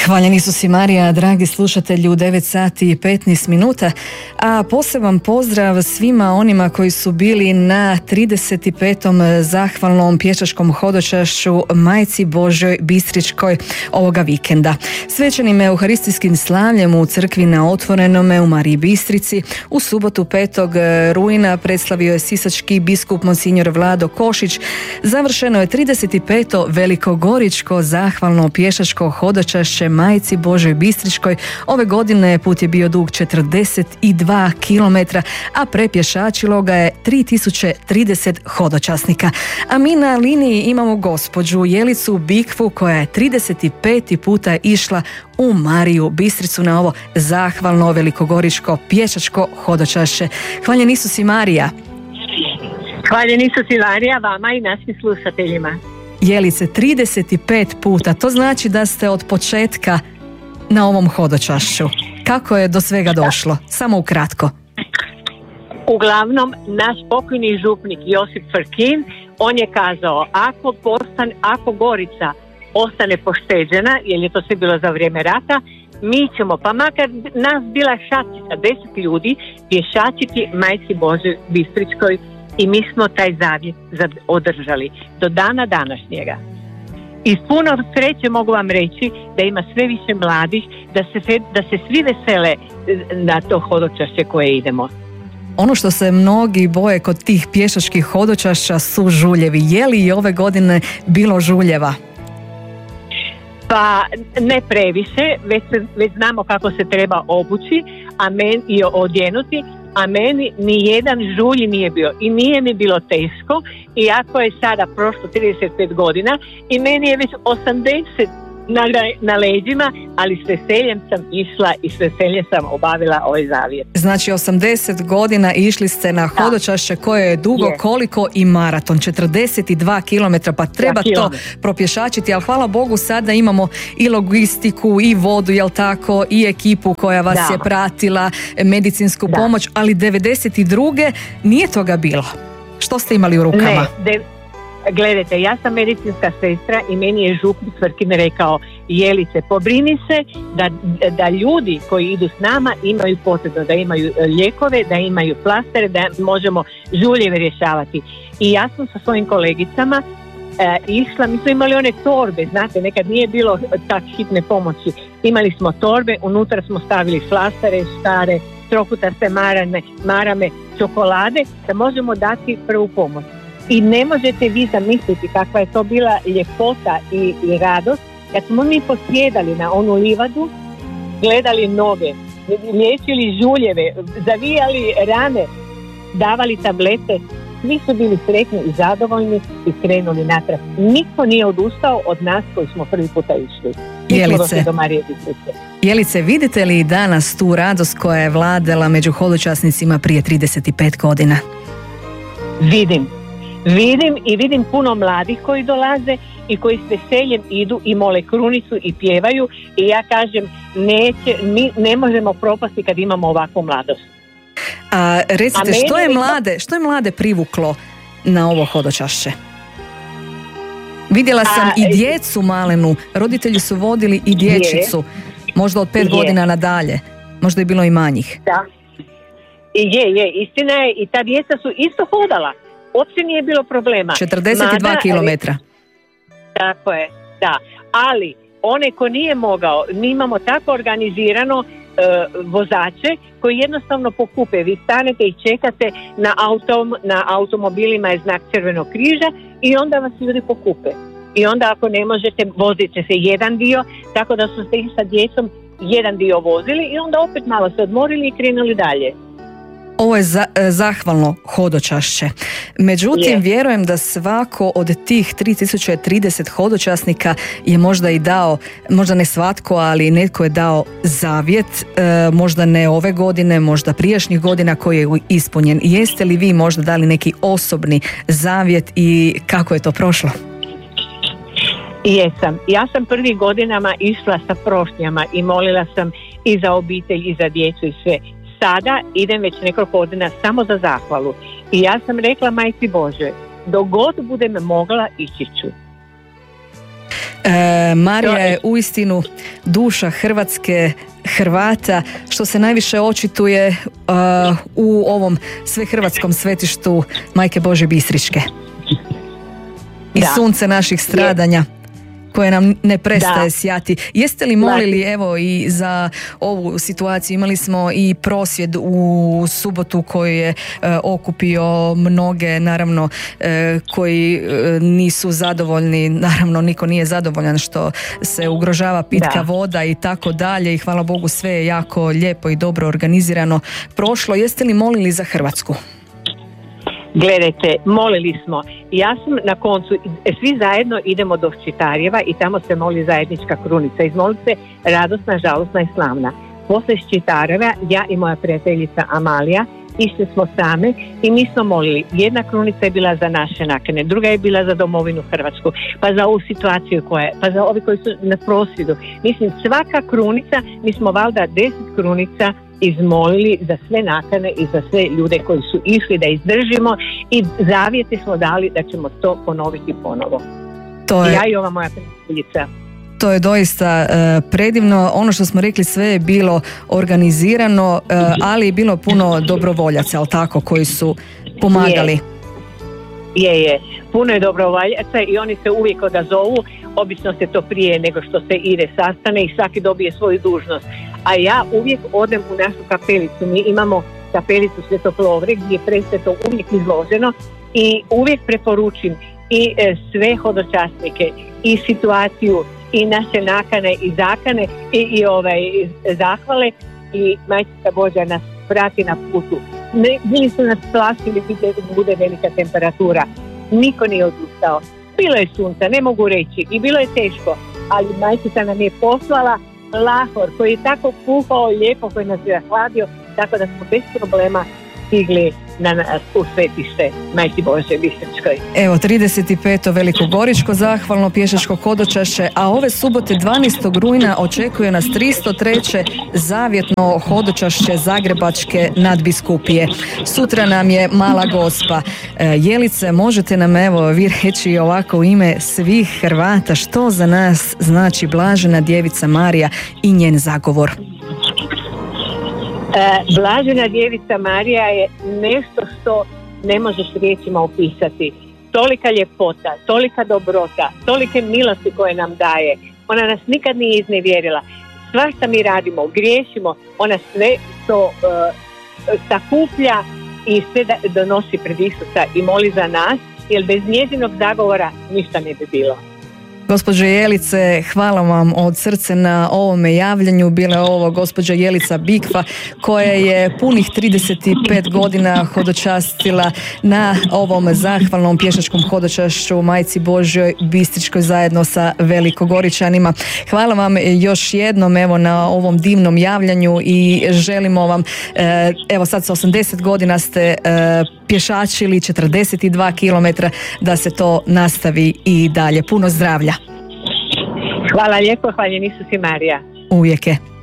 Hvaljen Isus i Marija, dragi slušatelji, u 9 sati i 15 minuta, a poseban pozdrav svima onima koji su bili na 35. zahvalnom pješačkom hodočašću Majci Božjoj Bistričkoj ovoga vikenda. Svečanim euharistijskim slavljem u crkvi na Otvorenome u Mariji Bistrici u subotu 5. rujna predstavio je sisački biskup Monsignor Vlado Košić. Završeno je 35. velikogoričko zahvalno pješačko hodočašće Majci Božjoj Bistričkoj. Ove godine put je bio dug 42 km, a prepješačilo ga je 3030 hodočasnika. A mi na liniji imamo gospođu Jelicu Bikvu koja je 35. puta išla u Mariju Bistricu na ovo zahvalno velikogoričko pješačko hodočašće. Hvaljen Isus i Marija. Hvaljen Isus i Marija vama i našim slušateljima. Jelice, 35 puta, to znači da ste od početka na ovom hodočašću. Kako je do svega došlo? Samo ukratko. Uglavnom, naš pokojni župnik Josip Frkin, on je kazao, ako Gorica ostane pošteđena, jer je to sve bilo za vrijeme rata, mi ćemo, pa makar nas bila šačica, 10 ljudi, pješačiti Majci Božjoj Bistričkoj. I mi smo taj zavjet održali do dana današnjega. Iz puno sreće mogu vam reći da ima sve više mladih, da se svi vesele na to hodočašće koje idemo. Ono što se mnogi boje kod tih pješačkih hodočašća su žuljevi. Je li i ove godine bilo žuljeva? Pa ne previše, već znamo kako se treba obući i odjenuti. A meni ni jedan žulj nije bio i nije mi bilo teško, iako je sada prošlo 35 godina i meni je već 80 na leđima, ali s veseljem sam išla i s veseljem sam obavila ovaj zavjet. Znači 80 godina išli ste na hodočašće koje je dugo koliko i maraton, 42 km, pa treba to propješačiti, ali hvala Bogu sada imamo i logistiku i vodu, jel tako, i ekipu koja vas je pratila, medicinsku pomoć, ali 92. nije toga bilo. Što ste imali u rukama? Gledajte, ja sam medicinska sestra i meni je župnik Frkin rekao, Jelice, pobrini se da ljudi koji idu s nama imaju potrebno, da imaju lijekove, da imaju plastere, da možemo žuljeve rješavati. I ja sam sa svojim kolegicama išla, mi smo imali one torbe, znate, nekad nije bilo tak hitne pomoći. Imali smo torbe, unutra smo stavili flastere, stare, trokutaste marame, čokolade, da možemo dati prvu pomoć. I ne možete vi zamisliti kakva je to bila ljepota i radost kad smo mi posjedali na onu livadu, gledali noge, liječili žuljeve, zavijali rane, davali tablete. Svi su bili sretni i zadovoljni i krenuli natrag. Niko nije odustao od nas koji smo prvi puta išli. Jelice, vidite li danas tu radost koja je vladala među hodočasnicima prije 35 godina? Vidim puno mladih koji dolaze i koji s veseljem idu i mole krunicu i pjevaju i ja kažem, mi ne možemo propasti kad imamo ovakvu mladost. A recite, što je mlade privuklo na ovo hodočašće? Vidjela sam i djecu malenu, roditelji su vodili i dječicu, možda od 5 godina nadalje, možda je bilo i manjih. Da, istina je, i ta djeca su isto hodala. Uopće nije bilo problema. 42 kilometra. Tako je, da. Ali onaj ko nije mogao, mi imamo tako organizirano vozače koji jednostavno pokupe. Vi stanete i čekate na automobilima je znak Crvenog križa i onda vas ljudi pokupe. I onda ako ne možete, vozite se jedan dio, tako da su se i sa djecom jedan dio vozili i onda opet malo se odmorili i krenuli dalje. Ovo je zahvalno hodočašće. Međutim, vjerujem da svako od tih 3030 hodočasnika je možda i dao, možda ne svatko, ali netko je dao zavjet, možda ne ove godine, možda prijašnjih godina koji je ispunjen. Jeste li vi možda dali neki osobni zavjet i kako je to prošlo? Jesam. Ja sam prvih godinama išla sa prošnjama i molila sam i za obitelj i za djecu i sve. Sada idem već nekoliko godina samo za zahvalu. I ja sam rekla Majci Božjoj, dok god budem mogla, ići ću. Marija je duša Hrvatske, Hrvata, što se najviše očituje u ovom svehrvatskom svetištu Majke Božje Bistričke. I sunce naših stradanja koje nam ne prestaje sjati. Jeste li molili, evo, i za ovu situaciju? Imali smo i prosvjed u subotu koji je okupio mnoge, naravno, koji nisu zadovoljni. Naravno, niko nije zadovoljan što se ugrožava pitka voda i tako dalje, i hvala Bogu sve je jako lijepo i dobro organizirano prošlo. Jeste li molili za Hrvatsku? Gledajte, molili smo. Ja sam na koncu, svi zajedno idemo do Ščitarjeva i tamo se moli zajednička krunica. Izmoli se radosna, žalosna i slavna. Posle Ščitarjeva, ja i moja prijateljica Amalija išli smo same i mi smo molili. Jedna krunica je bila za naše nakane, druga je bila za domovinu Hrvatsku, pa za ovu situaciju pa za ovi koji su na prosvjedu. Mislim, svaka krunica, mi smo valjda 10 krunica izmolili za sve nakane i za sve ljude koji su išli da izdržimo, i zavjete smo dali da ćemo to ponoviti ponovo. Ja i ova moja prijateljica. To je doista predivno. Ono što smo rekli, sve je bilo organizirano, ali je bilo puno dobrovoljaca, ali tako, koji su pomagali. Je. Puno je dobrovoljaca i oni se uvijek odazovu. Obično se to prije nego što se ide sastane i svaki dobije svoju dužnost. A ja uvijek odem u našu kapelicu. Mi imamo kapelicu Svetog Lovre gdje je presveto uvijek izloženo, i uvijek preporučim i sve hodočasnike i situaciju i naše nakane i zakane i zahvale, i Majčica Božja nas prati na putu. Bili su nas plašili da bude velika temperatura. Niko nije odustao. Bilo je sunca, ne mogu reći, i bilo je teško, ali Majčica nam je poslala lahor koji je tako puhao lijepo, koji nas je hladio, tako da smo bez problema stigli na nas u svetište Majke Božje Bistričkoj. Evo, 35. Velikogoričko zahvalno pješačko hodočašće, a ove subote 12. rujna očekuje nas 303. zavjetno hodočašće Zagrebačke nadbiskupije. Sutra nam je Mala Gospa. Jelice, možete nam, evo, vi reći ovako u ime svih Hrvata što za nas znači Blažena Djevica Marija i njen zagovor? Blažena Djevica Marija je nešto što ne možeš riječima opisati. Tolika ljepota, tolika dobrota, tolike milosti koje nam daje. Ona nas nikad nije iznevjerila. Svašta mi radimo, griješimo, ona sve to sakuplja i sve donosi pred Isusa i moli za nas, jer bez njezinog zagovora ništa ne bi bilo. Gospođo Jelice, hvala vam od srca na ovome javljanju. Bila je ovo gospođa Jelica Bikva, koja je punih 35 godina hodočastila na ovom zahvalnom pješačkom hodočašću Majci Božjoj Bistričkoj zajedno sa Velikogoričanima. Hvala vam još jednom, evo, na ovom divnom javljanju i želimo vam, evo sad sa 80 godina ste pješačili 42 km, da se to nastavi i dalje. Puno zdravlja. Hvala lijepo, hvaljen Isus i Marija. Uvijek je.